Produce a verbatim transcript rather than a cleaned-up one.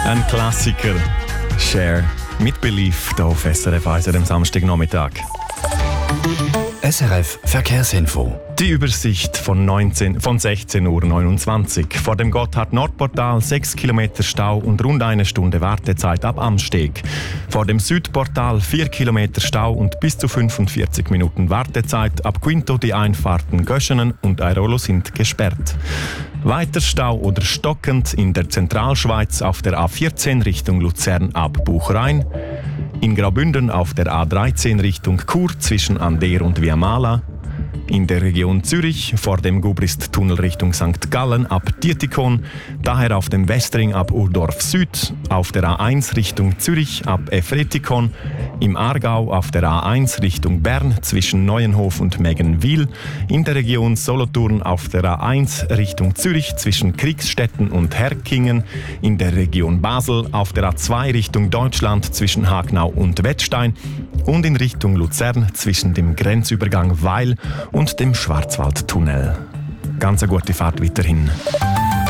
Ein Klassiker. Cher mit Belief hier auf S R F eins am Samstagnachmittag. S R F Verkehrsinfo. Die Übersicht von, neunzehn, von sechzehn Uhr neunundzwanzig. Vor dem Gotthard-Nord-Portal sechs Kilometer Stau und rund eine Stunde Wartezeit ab Amsteg. Vor dem Südportal vier Kilometer Stau und bis zu fünfundvierzig Minuten Wartezeit. Ab Quinto die Einfahrten Göschenen und Airolo sind gesperrt. Weiter Stau oder stockend in der Zentralschweiz auf der A vierzehn Richtung Luzern ab Buchrein. In Graubünden auf der A dreizehn Richtung Chur zwischen Ander und Viamala. In der Region Zürich vor dem Gubrist-Tunnel Richtung Sankt Gallen ab Dietikon, daher auf dem Westring ab Urdorf Süd, auf der A eins Richtung Zürich ab Efretikon, im Aargau auf der A eins Richtung Bern zwischen Neuenhof und Meggenwil, in der Region Solothurn auf der A eins Richtung Zürich zwischen Kriegstetten und Herkingen, in der Region Basel auf der A zwei Richtung Deutschland zwischen Hagnau und Wettstein und in Richtung Luzern zwischen dem Grenzübergang Weil und dem Schwarzwaldtunnel. Ganz eine gute Fahrt weiterhin.